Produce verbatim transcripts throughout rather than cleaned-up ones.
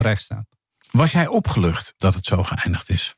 rechtsstaat. Was jij opgelucht dat het zo geëindigd is?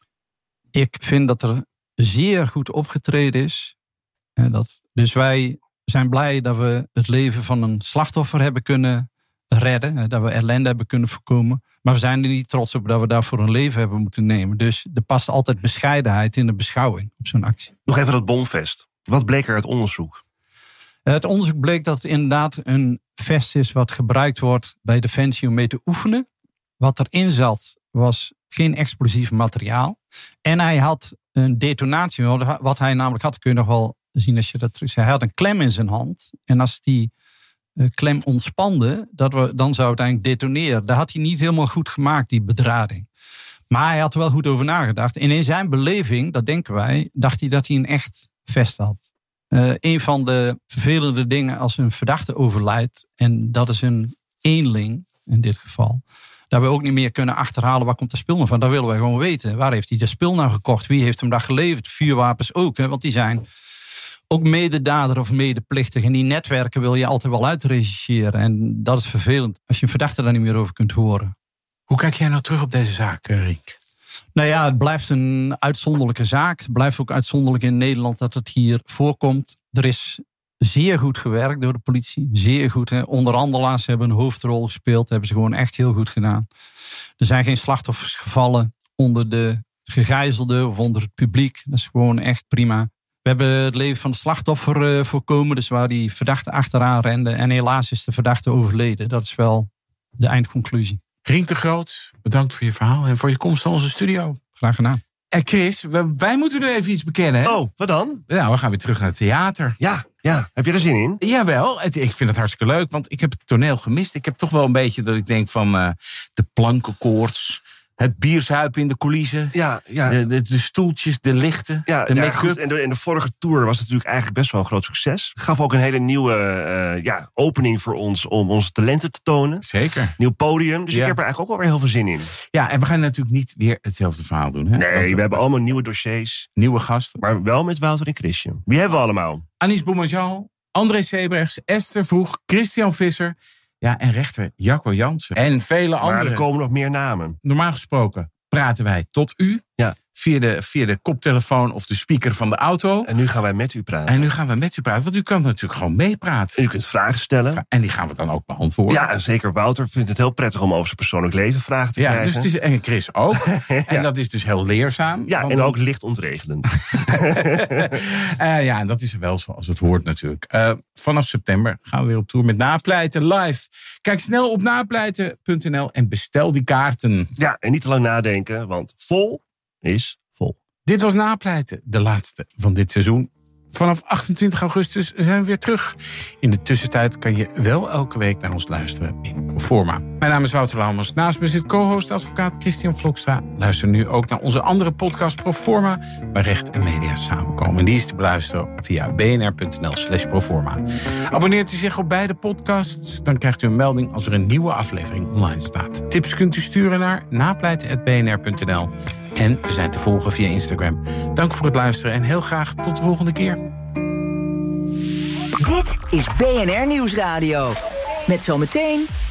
Ik vind dat er zeer goed opgetreden is. Dat, dus wij zijn blij dat we het leven van een slachtoffer hebben kunnen redden. Dat we ellende hebben kunnen voorkomen. Maar we zijn er niet trots op dat we daarvoor een leven hebben moeten nemen. Dus er past altijd bescheidenheid in de beschouwing op zo'n actie. Nog even dat bomvest. Wat bleek er uit onderzoek? Het onderzoek bleek dat het inderdaad een vest is wat gebruikt wordt bij Defensie om mee te oefenen. Wat erin zat was geen explosief materiaal. En hij had een detonatie. Wat hij namelijk had, kun je nog wel zien als je dat terug ziet. Hij had een klem in zijn hand. En als die uh, klem ontspande, dat we, dan zou het eigenlijk detoneren. Dat had hij niet helemaal goed gemaakt, die bedrading. Maar hij had er wel goed over nagedacht. En in zijn beleving, dat denken wij, dacht hij dat hij een echt vest had. Uh, een van de vervelende dingen als een verdachte overlijdt, en dat is een eenling in dit geval, dat we ook niet meer kunnen achterhalen waar komt de spul nou van. Dat willen wij gewoon weten. Waar heeft hij de spul nou gekocht? Wie heeft hem dat geleverd? Vuurwapens ook, hè? Want die zijn ook mededader of medeplichtig. En die netwerken wil je altijd wel uitrechercheren. En dat is vervelend als je een verdachte daar niet meer over kunt horen. Hoe kijk jij nou terug op deze zaak, Riek? Nou ja, het blijft een uitzonderlijke zaak. Het blijft ook uitzonderlijk in Nederland dat het hier voorkomt. Er is zeer goed gewerkt door de politie. Zeer goed. Hè. Onderhandelaars hebben een hoofdrol gespeeld. Dat hebben ze gewoon echt heel goed gedaan. Er zijn geen slachtoffers gevallen onder de gegijzelden of onder het publiek. Dat is gewoon echt prima. We hebben het leven van de slachtoffer uh, voorkomen. Dus waar die verdachte achteraan rende. En helaas is de verdachte overleden. Dat is wel de eindconclusie. Riek de Groot, bedankt voor je verhaal en voor je komst naar onze studio. Graag gedaan. En Chris, wij moeten er even iets bekennen. Hè? Oh, wat dan? Nou, we gaan weer terug naar het theater. Ja, ja. Heb je er zin in? Jawel, het, ik vind het hartstikke leuk, want ik heb het toneel gemist. Ik heb toch wel een beetje dat ik denk van uh, de plankenkoorts, het bierzuipen in de coulissen, ja, ja. De, de, de stoeltjes, de lichten, ja, de ja, make-up. goed. En de, en de vorige tour was het natuurlijk eigenlijk best wel een groot succes. Gaf ook een hele nieuwe uh, ja, opening voor ons om onze talenten te tonen. Zeker. Nieuw podium, dus ja. ik heb er eigenlijk ook wel weer heel veel zin in. Ja, en we gaan natuurlijk niet weer hetzelfde verhaal doen. Hè? Nee, we, we hebben allemaal nieuwe dossiers. Nieuwe gasten. Maar wel met Wouter en Christian. Wie hebben we allemaal? Anis Boumedienne, André Sebrechts, Esther Vroeg, Christian Visser. Ja, en rechter Jacco Jansen. En vele anderen. Maar er komen nog meer namen. Normaal gesproken praten wij tot u. Ja. Via de, via de koptelefoon of de speaker van de auto. En nu gaan wij met u praten. En nu gaan we met u praten. Want u kan natuurlijk gewoon meepraten. En u kunt vragen stellen. En die gaan we dan ook beantwoorden. Ja, en zeker Wouter vindt het heel prettig om over zijn persoonlijk leven vragen te ja, krijgen. Dus het is, en Chris ook. ja. En dat is dus heel leerzaam. Ja, en dan, ook licht ontregelend. uh, ja, en dat is wel zoals het hoort natuurlijk. Uh, vanaf september gaan we weer op tour met Napleiten live. Kijk snel op napleiten punt n l en bestel die kaarten. Ja, en niet te lang nadenken, want vol is vol. Dit was Napleiten, de laatste van dit seizoen. Vanaf achtentwintig augustus zijn we weer terug. In de tussentijd kan je wel elke week naar ons luisteren in Proforma. Mijn naam is Wouter Laumers. Naast me zit co-host advocaat Christian Vlokstra. Luister nu ook naar onze andere podcast Proforma, waar recht en media samenkomen. En die is te beluisteren via bnr punt n l slash proforma. Abonneert u zich op beide podcasts, dan krijgt u een melding als er een nieuwe aflevering online staat. Tips kunt u sturen naar napleiten punt b n r punt n l. En we zijn te volgen via Instagram. Dank voor het luisteren en heel graag tot de volgende keer. Dit is B N R Nieuwsradio. Met zometeen